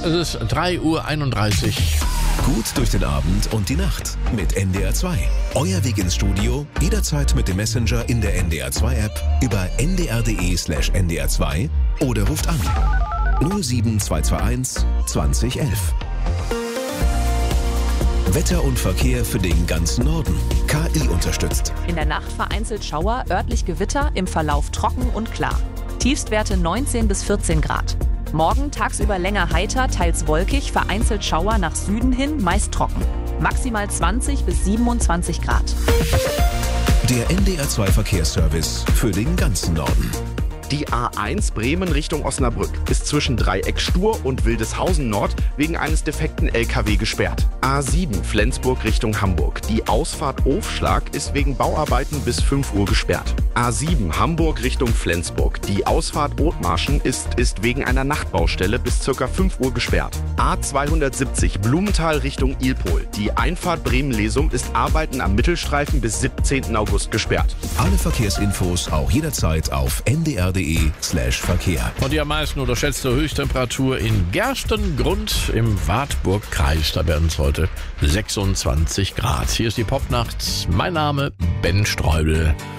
Es ist 3:31 Uhr. Gut durch den Abend und die Nacht mit NDR 2. Euer Weg ins Studio, jederzeit mit dem Messenger in der NDR 2 App, über ndr.de/ndr 2 oder ruft an 07221 2011. Wetter und Verkehr für den ganzen Norden. KI unterstützt. In der Nacht vereinzelt Schauer, örtlich Gewitter, im Verlauf trocken und klar. Tiefstwerte 19 bis 14 Grad. Morgen tagsüber länger heiter, teils wolkig, vereinzelt Schauer nach Süden hin, meist trocken. Maximal 20 bis 27 Grad. Der NDR 2 Verkehrsservice für den ganzen Norden. Die A1 Bremen Richtung Osnabrück ist zwischen Dreieck Stur und Wildeshausen Nord wegen eines defekten LKW gesperrt. A7 Flensburg Richtung Hamburg. Die Ausfahrt Ofschlag ist wegen Bauarbeiten bis 5 Uhr gesperrt. A7 Hamburg Richtung Flensburg. Die Ausfahrt Othmarschen ist wegen einer Nachtbaustelle bis ca. 5 Uhr gesperrt. A270 Blumenthal Richtung Ilpol. Die Einfahrt Bremen-Lesum ist Arbeiten am Mittelstreifen bis 17. August gesperrt. Alle Verkehrsinfos auch jederzeit auf ndr.de/Verkehr. Und die am meisten unterschätzte Höchsttemperatur in Gerstengrund im Wartburgkreis. Da werden es heute 26 Grad. Hier ist die Popnacht. Mein Name Ben Streubel.